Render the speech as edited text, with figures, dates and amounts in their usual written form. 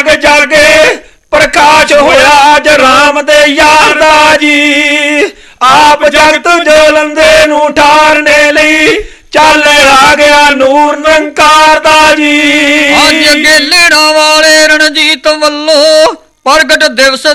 ਜਾਗ ਜਾਗੇ ਪ੍ਰਕਾਸ਼ ਹੋਇਆ ਅੱਜ ਰਾਮ ਦੇ ਯਾਰ ਦਾ ਜੀ। ਆਪ ਜਗਤ ਜਲੰਦੇ ਨੂੰ ਠਾਰਨੇ ਲਈ ਚੱਲ ਆ ਗਿਆ ਨੂਰ ਨਿਰੰਕਾਰ ਦਾ ਜੀ। ਅੱਜ ਅੱਗੇ ਲੈਣਾ ਵਾਲੇ ਰਣਜੀਤ ਵੱਲੋਂ ਪ੍ਰਗਟ ਦਿਵਸ